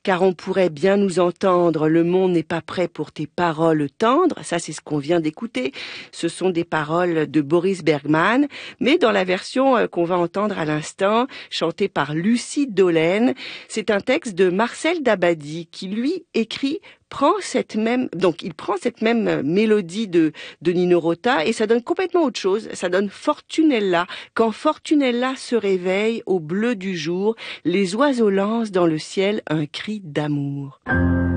car on pourrait bien nous entendre, le monde n'est pas prêt pour tes paroles tendres. Ça, c'est ce qu'on vient d'écouter. Ce sont des paroles de Boris Bergman, mais dans la version qu'on va entendre à l'instant, chantée par Lucie Dollen, c'est un texte de Marcel Dabadi qui, lui, écrit il prend cette même mélodie de Nino Rota et ça donne complètement autre chose. Ça donne Fortunella. Quand Fortunella se réveille au bleu du jour, les oiseaux lancent dans le ciel un cri d'amour.